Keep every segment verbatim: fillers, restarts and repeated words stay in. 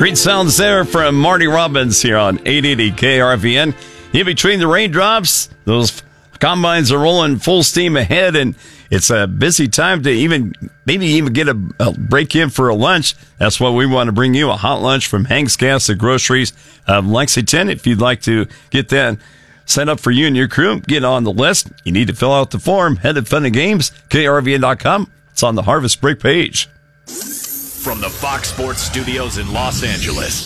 Great sounds there from Marty Robbins here on eight eighty K R V N. In between the raindrops, those combines are rolling full steam ahead, and it's a busy time to even maybe even get a, a break in for a lunch. That's why we want to bring you a hot lunch from Hank's Gas and Groceries of Lexington. If you'd like to get that set up for you and your crew, get on the list. You need to fill out the form. Head to Fun and Games, K R V N dot com. It's on the Harvest Break page. From the Fox Sports Studios in Los Angeles,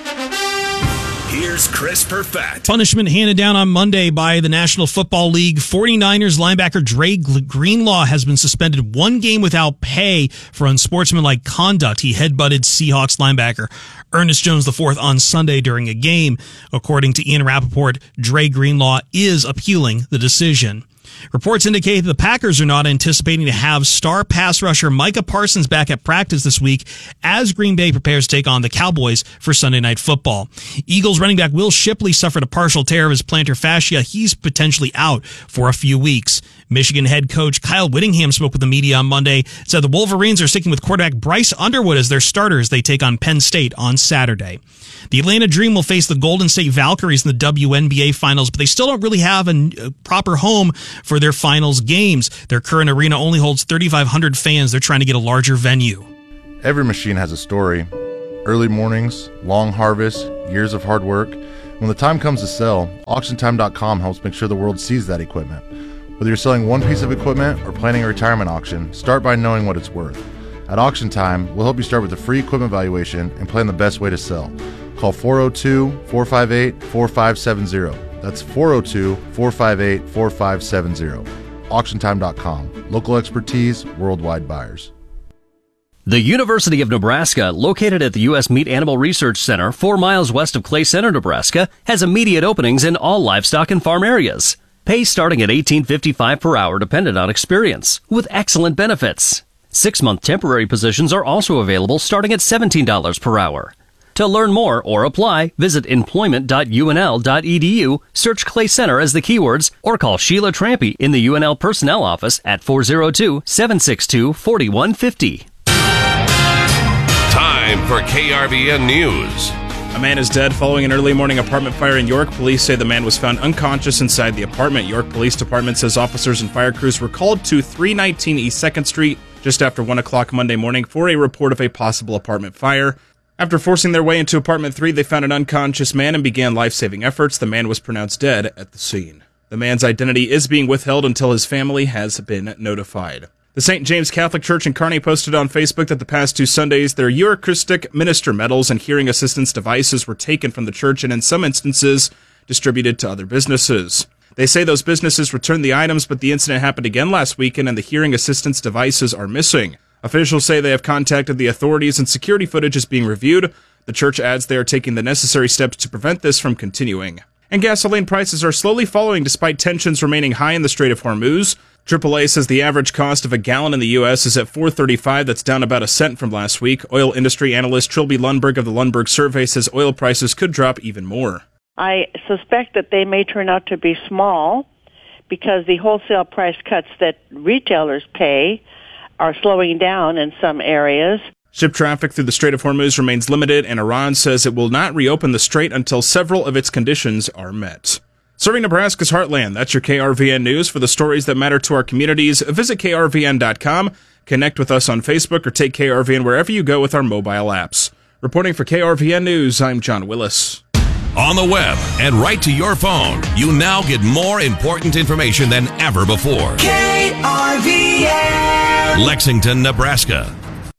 here's Chris Perfett. Punishment handed down on Monday by the National Football League. forty-niners linebacker Dre Greenlaw has been suspended one game without pay for unsportsmanlike conduct. He headbutted Seahawks linebacker Ernest Jones the fourth on Sunday during a game. According to Ian Rappaport, Dre Greenlaw is appealing the decision. Reports indicate that the Packers are not anticipating to have star pass rusher Micah Parsons back at practice this week as Green Bay prepares to take on the Cowboys for Sunday Night Football. Eagles running back Will Shipley suffered a partial tear of his plantar fascia. He's potentially out for a few weeks. Michigan head coach Kyle Whittingham spoke with the media on Monday, said the Wolverines are sticking with quarterback Bryce Underwood as their starters. They take on Penn State on Saturday. The Atlanta Dream will face the Golden State Valkyries in the W N B A Finals, but they still don't really have a, a proper home for their finals games. Their current arena only holds thirty-five hundred fans. They're trying to get a larger venue. Every machine has a story. Early mornings, long harvests, years of hard work. When the time comes to sell, auction time dot com helps make sure the world sees that equipment. Whether you're selling one piece of equipment or planning a retirement auction, start by knowing what it's worth. At Auction Time, we'll help you start with a free equipment valuation and plan the best way to sell. Call four oh two, four five eight, four five seven zero. That's four oh two, four five eight, four five seven zero. auction time dot com. Local expertise, worldwide buyers. The University of Nebraska, located at the U S Meat Animal Research Center, four miles west of Clay Center, Nebraska, has immediate openings in all livestock and farm areas. Pay starting at eighteen fifty-five per hour dependent on experience, with excellent benefits. Six-month temporary positions are also available starting at seventeen dollars per hour. To learn more or apply, visit employment dot U N L dot E D U, search Clay Center as the keywords, or call Sheila Trampy in the U N L Personnel Office at four oh two, seven six two, four one five oh. Time for K R V N News. A man is dead following an early morning apartment fire in York. Police say the man was found unconscious inside the apartment. York Police Department says officers and fire crews were called to three nineteen East second Street just after one o'clock Monday morning for a report of a possible apartment fire. After forcing their way into apartment three, they found an unconscious man and began life-saving efforts. The man was pronounced dead at the scene. The man's identity is being withheld until his family has been notified. The Saint James Catholic Church in Kearney posted on Facebook that the past two Sundays, their Eucharistic minister medals and hearing assistance devices were taken from the church and in some instances distributed to other businesses. They say those businesses returned the items, but the incident happened again last weekend and the hearing assistance devices are missing. Officials say they have contacted the authorities and security footage is being reviewed. The church adds they are taking the necessary steps to prevent this from continuing. And gasoline prices are slowly falling despite tensions remaining high in the Strait of Hormuz. triple A says the average cost of a gallon in the U S is at four thirty-five. That's down about a cent from last week. Oil industry analyst Trilby Lundberg of the Lundberg Survey says oil prices could drop even more. I suspect that they may turn out to be small because the wholesale price cuts that retailers pay are slowing down in some areas. Ship traffic through the Strait of Hormuz remains limited, and Iran says it will not reopen the strait until several of its conditions are met. Serving Nebraska's heartland, that's your K R V N News. For the stories that matter to our communities, visit K R V N dot com, connect with us on Facebook, or take K R V N wherever you go with our mobile apps. Reporting for K R V N News, I'm John Willis. On the web and right to your phone, you now get more important information than ever before. K R V N Lexington, Nebraska.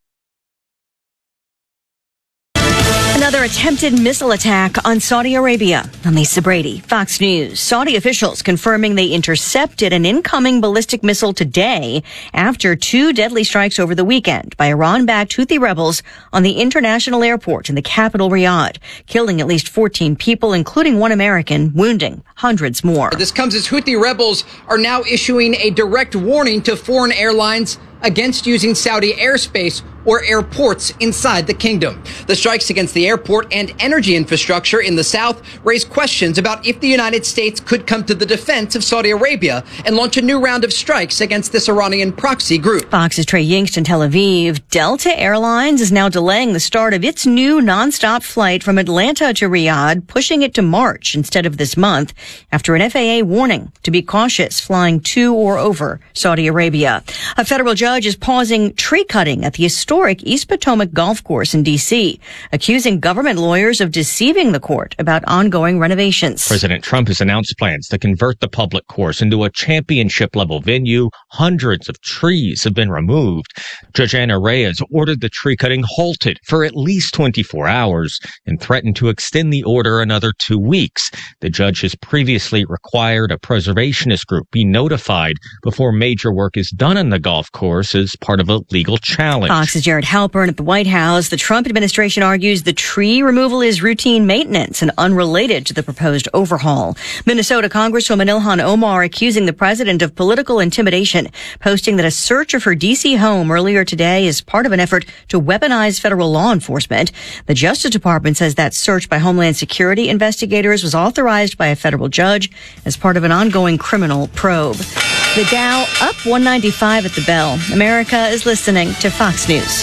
Another attempted missile attack on Saudi Arabia. I'm Lisa Brady, Fox News. Saudi officials confirming they intercepted an incoming ballistic missile today after two deadly strikes over the weekend by Iran-backed Houthi rebels on the international airport in the capital, Riyadh, killing at least fourteen people, including one American, wounding hundreds more. This comes as Houthi rebels are now issuing a direct warning to foreign airlines against using Saudi airspace or airports inside the kingdom. The strikes against the airport and energy infrastructure in the south raise questions about if the United States could come to the defense of Saudi Arabia and launch a new round of strikes against this Iranian proxy group. Fox's Trey Yingst in Tel Aviv. Delta Airlines is now delaying the start of its new nonstop flight from Atlanta to Riyadh, pushing it to March instead of this month after an F A A warning to be cautious flying to or over Saudi Arabia. A federal judge is pausing tree cutting at the historic East Potomac Golf Course in D C, accusing government lawyers of deceiving the court about ongoing renovations. President Trump has announced plans to convert the public course into a championship-level venue. Hundreds of trees have been removed. Judge Anna Reyes ordered the tree cutting halted for at least twenty-four hours and threatened to extend the order another two weeks. The judge has previously required a preservationist group be notified before major work is done on the golf course as part of a legal challenge. Fox's Jared Halpern at the White House. The Trump administration argues the tree removal is routine maintenance and unrelated to the proposed overhaul. Minnesota Congresswoman Ilhan Omar accusing the president of political intimidation, posting that a search of her D C home earlier today is part of an effort to weaponize federal law enforcement. The Justice Department says that search by Homeland Security investigators was authorized by a federal judge as part of an ongoing criminal probe. The Dow up one ninety-five at the bell. America is listening to Fox News.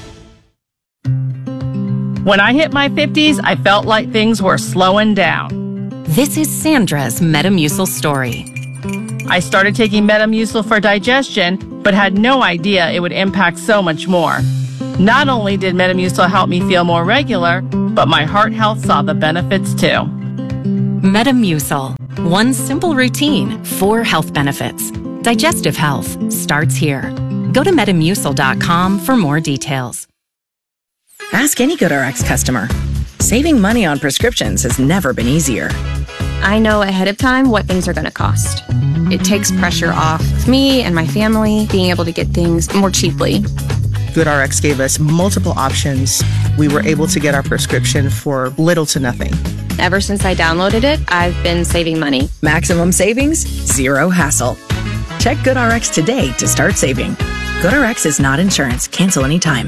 When I hit my fifties, I felt like things were slowing down. This is Sandra's Metamucil story. I started taking Metamucil for digestion, but had no idea it would impact so much more. Not only did Metamucil help me feel more regular, but my heart health saw the benefits too. Metamucil. One simple routine, four health benefits. Digestive health starts here. Go to metamucil dot com for more details. Ask any GoodRx customer. Saving money on prescriptions has never been easier. I know ahead of time what things are going to cost. It takes pressure off me and my family being able to get things more cheaply. GoodRx gave us multiple options. We were able to get our prescription for little to nothing. Ever since I downloaded it, I've been saving money. Maximum savings, zero hassle. Check GoodRx today to start saving. GoodRx is not insurance. Cancel anytime.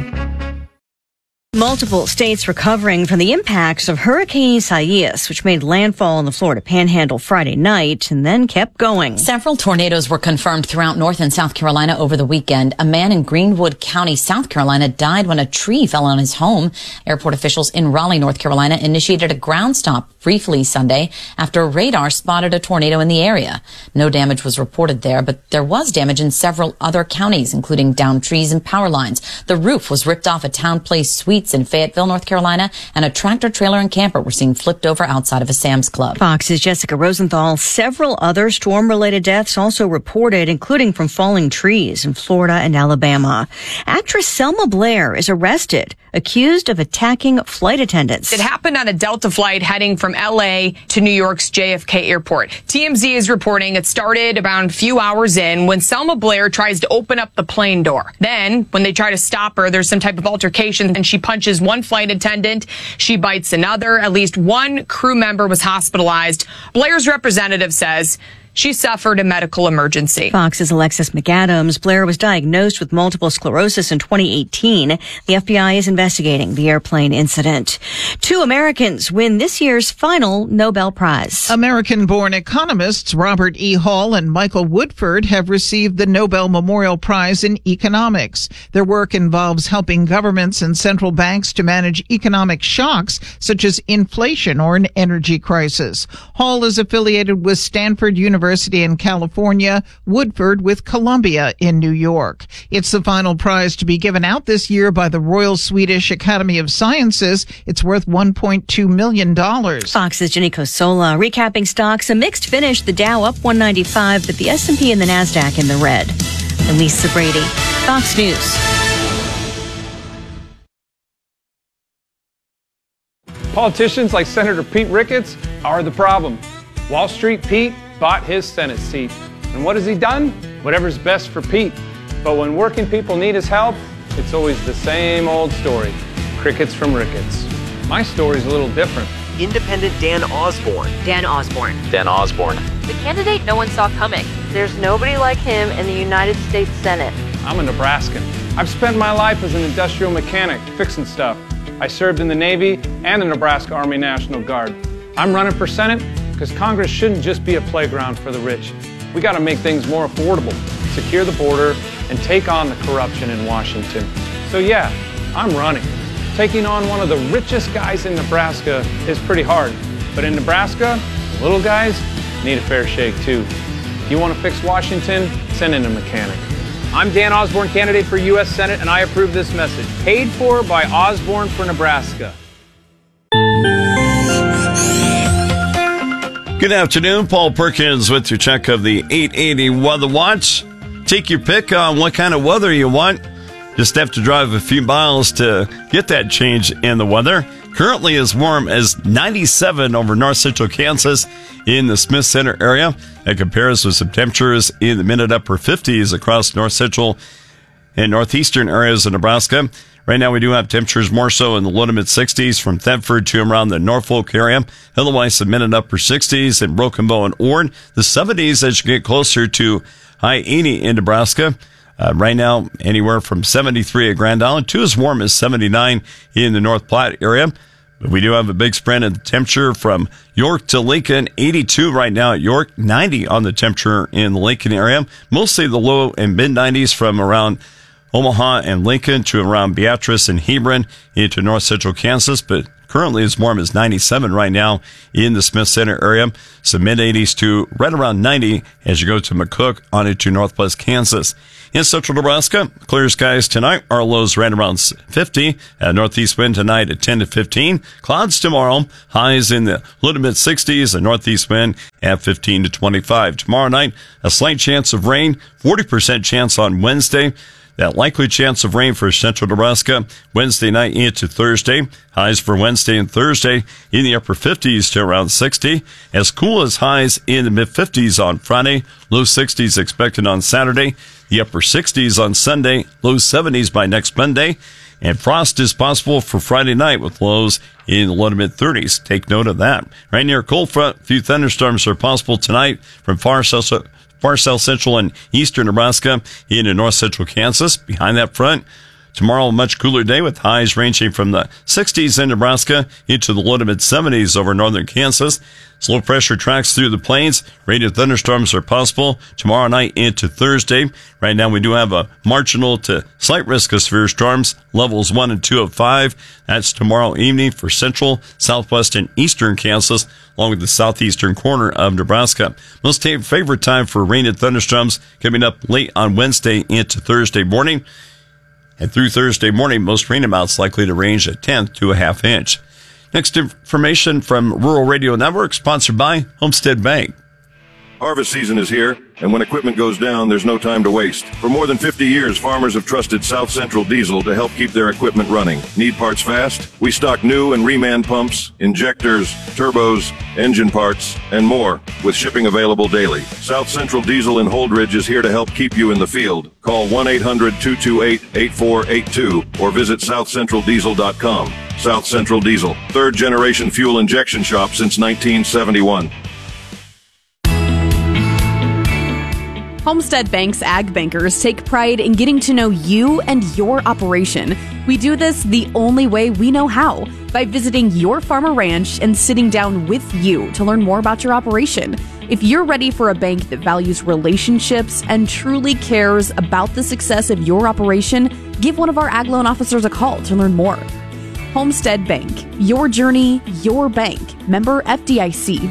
Multiple states recovering from the impacts of Hurricane Isaias, which made landfall in the Florida Panhandle Friday night and then kept going. Several tornadoes were confirmed throughout North and South Carolina over the weekend. A man in Greenwood County, South Carolina, died when a tree fell on his home. Airport officials in Raleigh, North Carolina, initiated a ground stop briefly Sunday after radar spotted a tornado in the area. No damage was reported there, but there was damage in several other counties, including downed trees and power lines. The roof was ripped off a Town Place Suites in Fayetteville, North Carolina, and a tractor trailer and camper were seen flipped over outside of a Sam's Club. Fox's Jessica Rosenthal. Several other storm-related deaths also reported, including from falling trees in Florida and Alabama. Actress Selma Blair is arrested, accused of attacking flight attendants. It happened on a Delta flight heading from L A to New York's J F K airport. T M Z is reporting it started about a few hours in when Selma Blair tries to open up the plane door. Then, when they try to stop her, there's some type of altercation and she punches one flight attendant. She bites another. At least one crew member was hospitalized. Blair's representative says she suffered a medical emergency. Fox's Alexis McAdams. Blair was diagnosed with multiple sclerosis in twenty eighteen. The F B I is investigating the airplane incident. Two Americans win this year's final Nobel Prize. American-born economists Robert E. Hall and Michael Woodford have received the Nobel Memorial Prize in Economics. Their work involves helping governments and central banks to manage economic shocks such as inflation or an energy crisis. Hall is affiliated with Stanford University University in California, Woodford with Columbia in New York. It's the final prize to be given out this year by the Royal Swedish Academy of Sciences. It's worth one point two million dollars. Fox's Jenny Cosola. Recapping stocks, a mixed finish. The Dow up one ninety-five, but the S and P and the NASDAQ in the red. Lisa Brady, Fox News. Politicians like Senator Pete Ricketts are the problem. Wall Street Pete bought his Senate seat. And what has he done? Whatever's best for Pete. But when working people need his help, it's always the same old story. Crickets from Ricketts. My story's a little different. Independent Dan Osborne. Dan Osborne. Dan Osborne. The candidate no one saw coming. There's nobody like him in the United States Senate. I'm a Nebraskan. I've spent my life as an industrial mechanic, fixing stuff. I served in the Navy and the Nebraska Army National Guard. I'm running for Senate because Congress shouldn't just be a playground for the rich. We got to make things more affordable, secure the border, and take on the corruption in Washington. So yeah, I'm running. Taking on one of the richest guys in Nebraska is pretty hard. But in Nebraska, the little guys need a fair shake too. If you want to fix Washington, send in a mechanic. I'm Dan Osborne, candidate for U S Senate, and I approve this message. Paid for by Osborne for Nebraska. Good afternoon, Paul Perkins with your check of the eight eighty Weather Watch. Take your pick on what kind of weather you want. Just have to drive a few miles to get that change in the weather. Currently as warm as ninety-seven over north central Kansas in the Smith Center area. That compares with some temperatures in the mid and upper fifties across north central and northeastern areas of Nebraska. Right now we do have temperatures more so in the low to mid sixties from Thetford to around the Norfolk area. Otherwise the mid and upper sixties in Broken Bow and Ord. The seventies as you get closer to high eighty in Nebraska. Uh, right now, anywhere from seventy-three at Grand Island to as warm as seventy-nine in the North Platte area. But we do have a big spread in the temperature from York to Lincoln. eighty-two right now at York, ninety on the temperature in the Lincoln area. Mostly the low and mid nineties from around Omaha and Lincoln to around Beatrice and Hebron into north central Kansas. But currently as warm as ninety-seven right now in the Smith Center area. Some mid eighties to right around ninety as you go to McCook on into northwest Kansas. In central Nebraska, clear skies tonight. Our lows right around fifty. A northeast wind tonight at ten to fifteen. Clouds tomorrow. Highs in the low to mid sixties. A northeast wind at fifteen to twenty-five. Tomorrow night, a slight chance of rain. forty percent chance on Wednesday. That likely chance of rain for central Nebraska Wednesday night into Thursday. Highs for Wednesday and Thursday in the upper fifties to around sixty. As cool as highs in the mid fifties on Friday. Low sixties expected on Saturday. The upper sixties on Sunday. Low seventies by next Monday. And frost is possible for Friday night with lows in the low to mid thirties. Take note of that. Right near a cold front, a few thunderstorms are possible tonight from far south. Far south central and eastern Nebraska into north central Kansas. Behind that front, tomorrow a much cooler day with highs ranging from the sixties in Nebraska into the low to mid seventies over northern Kansas. Slow pressure tracks through the plains. Radio thunderstorms are possible tomorrow night into Thursday. Right now we do have a marginal to slight risk of severe storms, levels one and two of five. That's tomorrow evening for central, southwest, and eastern Kansas, along with the southeastern corner of Nebraska. Most favorite time for rain and thunderstorms coming up late on Wednesday into Thursday morning. And through Thursday morning, most rain amounts likely to range a tenth to a half inch. Next information from Rural Radio Network, sponsored by Homestead Bank. Harvest season is here, and when equipment goes down, there's no time to waste. For more than fifty years, farmers have trusted South Central Diesel to help keep their equipment running. Need parts fast? We stock new and reman pumps, injectors, turbos, engine parts, and more, with shipping available daily. South Central Diesel in Holdridge is here to help keep you in the field. Call one eight hundred two two eight eight four eight two or visit south central diesel dot com. South Central Diesel, third generation fuel injection shop since nineteen seventy-one. Homestead Bank's Ag Bankers take pride in getting to know you and your operation. We do this the only way we know how, by visiting your farm or ranch and sitting down with you to learn more about your operation. If you're ready for a bank that values relationships and truly cares about the success of your operation, give one of our Ag Loan officers a call to learn more. Homestead Bank, your journey, your bank. Member F D I C.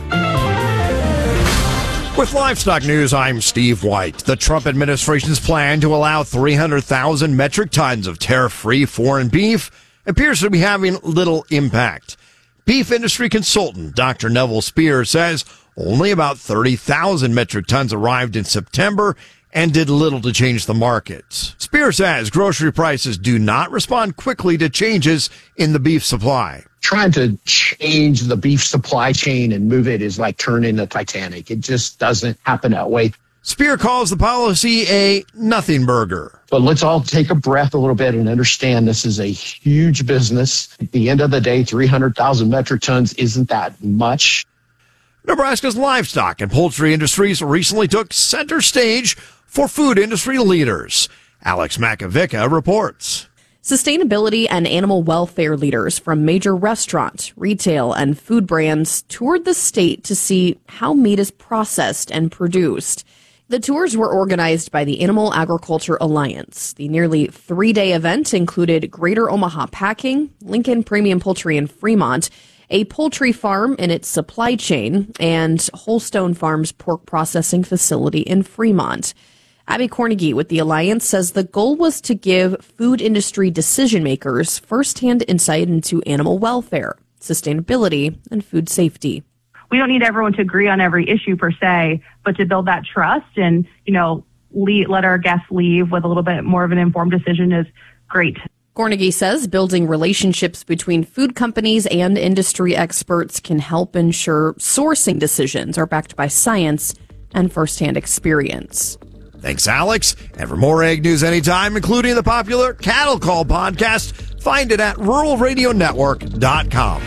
With Livestock News, I'm Steve White. The Trump administration's plan to allow three hundred thousand metric tons of tariff-free foreign beef appears to be having little impact. Beef industry consultant Doctor Neville Spear says only about thirty thousand metric tons arrived in September and did little to change the markets. Spear says grocery prices do not respond quickly to changes in the beef supply. Trying to change the beef supply chain and move it is like turning the Titanic. It just doesn't happen that way. Spear calls the policy a nothing burger. But let's all take a breath a little bit and understand this is a huge business. At the end of the day, three hundred thousand metric tons isn't that much. Nebraska's livestock and poultry industries recently took center stage for food industry leaders. Alex Makovica reports. Sustainability and animal welfare leaders from major restaurant, retail, and food brands toured the state to see how meat is processed and produced. The tours were organized by the Animal Agriculture Alliance. The nearly three-day event included Greater Omaha Packing, Lincoln Premium Poultry in Fremont, a poultry farm in its supply chain, and Holstone Farms pork processing facility in Fremont. Abby Cornegie with the Alliance says the goal was to give food industry decision makers firsthand insight into animal welfare, sustainability, and food safety. We don't need everyone to agree on every issue per se, but to build that trust and, you know, lead, let our guests leave with a little bit more of an informed decision is great. Cornegie says building relationships between food companies and industry experts can help ensure sourcing decisions are backed by science and firsthand experience. Thanks, Alex. And for more ag news anytime, including the popular Cattle Call podcast, find it at rural radio network dot com.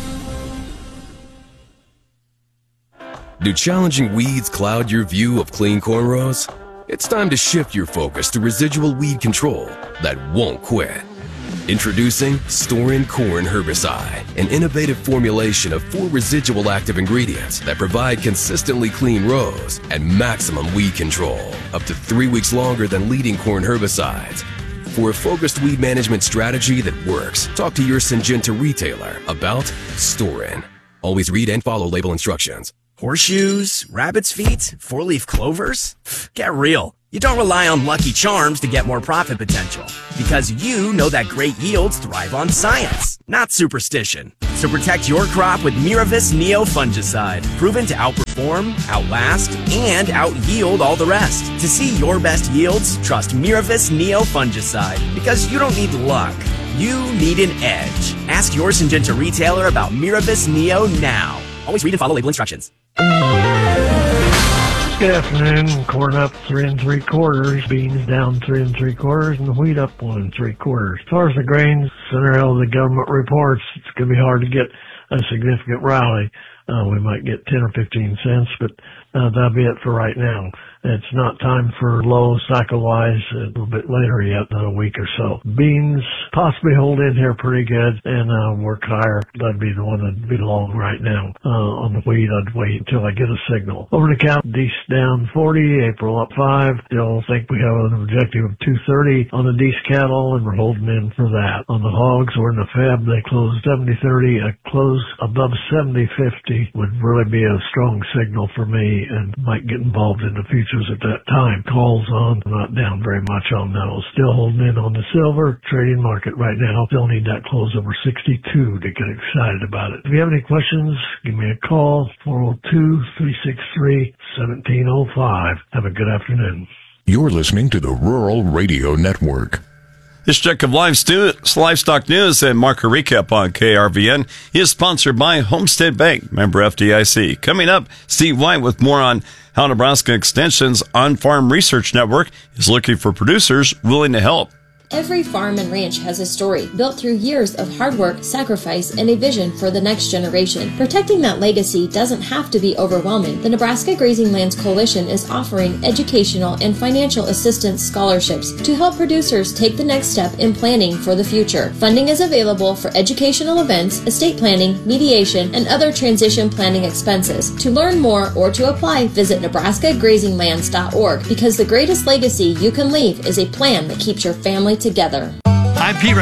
Do challenging weeds cloud your view of clean cornrows? It's time to shift your focus to residual weed control that won't quit. Introducing Storin Corn Herbicide, an innovative formulation of four residual active ingredients that provide consistently clean rows and maximum weed control, up to three weeks longer than leading corn herbicides. For a focused weed management strategy that works, talk to your Syngenta retailer about Storin. Always read and follow label instructions. Horseshoes, rabbit's feet, four-leaf clovers? Get real. You don't rely on Lucky Charms to get more profit potential, because you know that great yields thrive on science, not superstition. So protect your crop with Miravis Neo Fungicide, proven to outperform, outlast, and out-yield all the rest. To see your best yields, trust Miravis Neo Fungicide, because you don't need luck. You need an edge. Ask your Syngenta retailer about Miravis Neo now. Always read and follow label instructions. Good afternoon. Corn up three and three quarters, beans down three and three quarters, and wheat up one and three quarters. As far as the grains scenario, the government reports it's going to be hard to get a significant rally. Uh, we might get ten or fifteen cents, but uh, that'll be it for right now. It's not time for low cycle-wise a little bit later yet, a week or so. Beans possibly hold in here pretty good and uh, work higher. That'd be the one that'd be long right now. Uh, on the wheat, I'd wait until I get a signal. Over the counter, Deese down forty, April up five. Still think we have an objective of two thirty on the Deese cattle, and we're holding in for that. On the hogs, we're in the Feb. They closed seventy thirty. A close above seventy fifty would really be a strong signal for me and might get involved in the futures at that time. Calls on, not down very much on those. Still holding in on the silver trading market right now. Still need that close over sixty-two to get excited about it. If you have any questions, give me a call, four oh two, three six three, one seven oh five. Have a good afternoon. You're listening to the Rural Radio Network. This check of livestock news and market recap on K R V N is sponsored by Homestead Bank, member F D I C. Coming up, Steve White with more on how Nebraska Extension's On-Farm Research Network is looking for producers willing to help. Every farm and ranch has a story built through years of hard work, sacrifice, and a vision for the next generation. Protecting that legacy doesn't have to be overwhelming. The Nebraska Grazing Lands Coalition is offering educational and financial assistance scholarships to help producers take the next step in planning for the future. Funding is available for educational events, estate planning, mediation, and other transition planning expenses. To learn more or to apply, visit Nebraska Grazing Lands dot org, because the greatest legacy you can leave is a plan that keeps your family together. I'm Pete